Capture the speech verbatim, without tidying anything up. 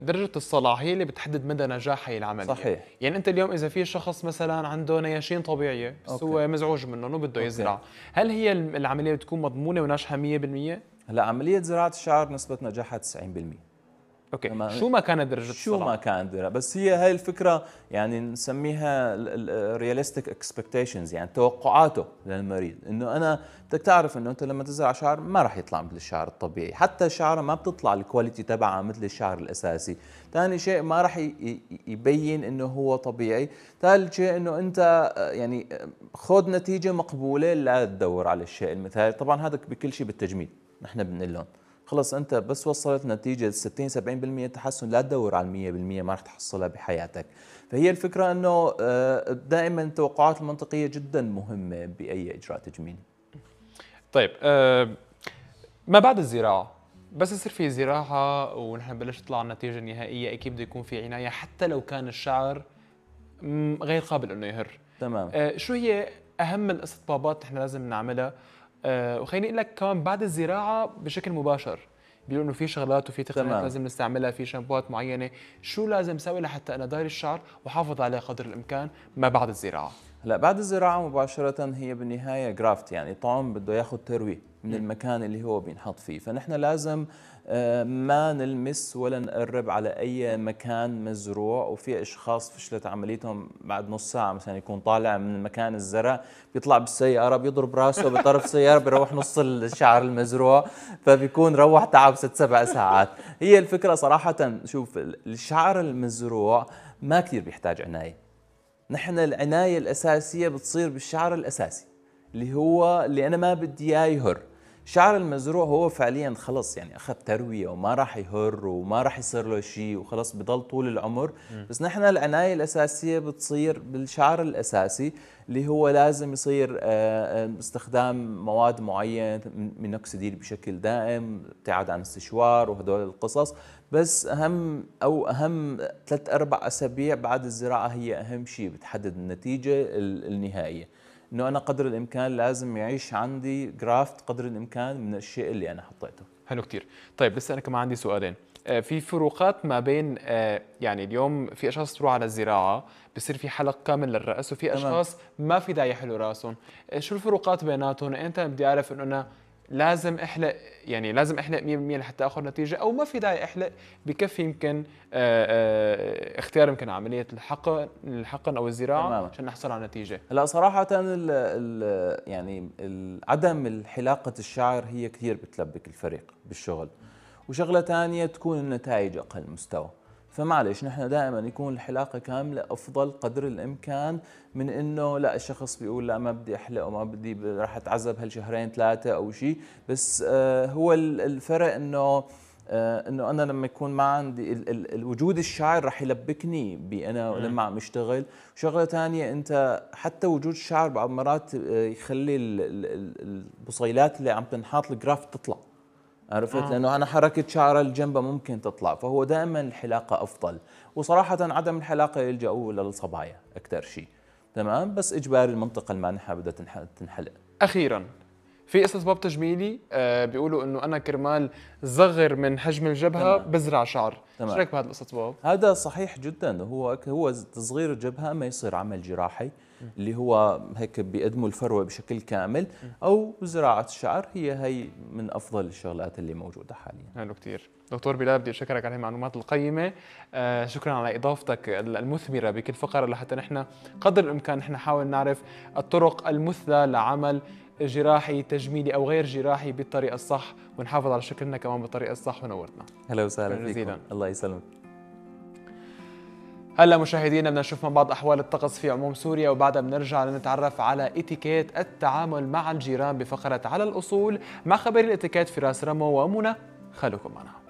درجة الصلع هي اللي بتحدد مدى نجاح هي العملية. صحيح. يعني أنت اليوم إذا في شخص مثلا عنده نياشين طبيعية بس أوكي. هو مزعوج منهم وبده يزرع، هل هي العملية بتكون مضمونة وناجحة مية بالمية؟ هلا عملية زراعة الشعر نسبة نجاحها تسعين بالمية. اوكي، شو ما كانت درجة شو الصلع؟ ما كانت درجة، بس هي هاي الفكرة يعني نسميها رياليستيك اكسبكتيشنز، يعني توقعاته للمريض، انه انا بدك تعرف انه انت لما تزرع شعر ما راح يطلع مثل الشعر الطبيعي، حتى الشعر ما بتطلع الكواليتي تبعها مثل الشعر الاساسي. ثاني شيء ما راح يبين انه هو طبيعي. ثالث شيء انه انت يعني خذ نتيجة مقبولة، لا تدور على الشيء المثالي. طبعا هذا بكل شيء بالتجميل نحن بنقول لهم خلص انت بس وصلت نتيجه ستين سبعين بالمية تحسن، لا تدور على المية بالمية، ما رح تحصلها بحياتك. فهي الفكره انه دائما التوقعات المنطقيه جدا مهمه باي اجراء تجميلي. طيب أه ما بعد الزراعه، بس يصير في زراعه ونحن بلش نطلع على النتيجه النهائيه، اكيد بده يكون في عنايه حتى لو كان الشعر غير قابل انه يهر. تمام. أه شو هي اهم الاستطبابات نحن لازم نعملها؟ أه وخليني اقول لك كمان بعد الزراعه بشكل مباشر بيقولوا انه في شغلات وفي تقنيات لازم نستعملها، في شامبوات معينه، شو لازم اسوي لحتى انا داير الشعر وحافظ عليه قدر الامكان ما بعد الزراعه؟ هلا بعد الزراعه مباشره هي بالنهايه جرافت، يعني طعم بده ياخذ ترويه من المكان اللي هو بينحط فيه، فنحن لازم ما نلمس ولا نقرب على اي مكان مزروع. وفي اشخاص فشلت عمليتهم بعد نص ساعه مثلا، يكون طالع من مكان الزرع بيطلع بالسياره بيضرب راسه بطرف سياره بيروح نص الشعر المزروع، فبيكون روح تعب ست سبع ساعات. هي الفكره صراحه، شوف الشعر المزروع ما كثير بيحتاج عنايه. نحن العنايه الاساسيه بتصير بالشعر الاساسي اللي هو اللي انا ما بدي اياه يهر. الشعر المزروع هو فعليا خلص يعني اخذ ترويه وما راح يهر وما راح يصير له شيء وخلص بضل طول العمر. م. بس نحن العنايه الاساسيه بتصير بالشعر الاساسي اللي هو لازم يصير استخدام مواد معينه، مينوكسيديل بشكل دائم، ابتعاد عن السشوار وهدول القصص. بس اهم او اهم ثلاث اربع اسابيع بعد الزراعه هي اهم شيء بتحدد النتيجه النهائيه، انه انا قدر الامكان لازم يعيش عندي جرافت قدر الامكان من الشيء اللي انا حطيته. حلو كثير. طيب لسه انا كمان عندي سؤالين. في فروقات ما بين يعني اليوم في اشخاص تروح على الزراعه بصير في حلق كامل للراس، وفي اشخاص ما في داعي يحلوا راسهم، شو الفروقات بيناتهم؟ انت بدي اعرف انه انا لازم احلق، يعني لازم احلق مية بالمية لحتى اخذ نتيجه، او ما في داعي احلق بكفي يمكن اختيار يمكن عمليه الحقن الحقن او الزراعه تماما عشان نحصل على نتيجه؟ لا صراحه ال ال يعني ال عدم حلاقه الشعر هي كثير بتلبك الفريق بالشغل، وشغله ثانيه تكون النتائج اقل مستوى. فمعلش نحن دائما يكون الحلاقه كامله افضل قدر الامكان من انه لا الشخص بيقول لا ما بدي احلق وما بدي راح اتعذب هالشهرين ثلاثه او شيء. بس آه هو الفرق انه آه انه انا لما يكون ما عندي ال ال الوجود الشعر راح يلبكني بانا لما عم اشتغل. وشغله ثانيه انت حتى وجود الشعر بعض المرات يخلي البصيلات اللي عم تنحط الجرافت تطلع، عرفت؟ آه. لانه انا حركه شعر الجنبه ممكن تطلع، فهو دائما الحلاقه افضل. وصراحه عدم الحلاقه يلجأوا للصبايا اكثر شيء، تمام؟ بس اجباري المنطقه المانحه بدها تنحلق. اخيرا في استطباب تجميلي آه بيقولوا انه انا كرمال صغر من حجم الجبهه تمام. بزرع شعر، ايش رايك بهذا الاستطباب؟ هذا صحيح جدا، هو هو تصغير الجبهه ما يصير عمل جراحي اللي هو هيك بيقدموا الفروه بشكل كامل، او زراعه الشعر، هي هي من افضل الشغلات اللي موجوده حاليا. حلو كثير. دكتور بلال بدي اشكرك على المعلومات القيمه، آه شكرا على اضافتك المثمره بكل فقره لحتى نحن قدر الامكان نحن نحاول نعرف الطرق المثلى لعمل جراحي تجميلي او غير جراحي بالطريقه الصح، ونحافظ على شكلنا كمان بالطريقه الصح. ونورتنا. هلا وسهلا فيكم. الله يسلمك. هلا مشاهدينا بدنا نشوف مع بعض احوال الطقس في عموم سوريا، وبعدها بنرجع لنتعرف على اتيكيت التعامل مع الجيران بفقره على الاصول مع خبير الاتيكيت فراس رمو ومنى. خليكم معنا.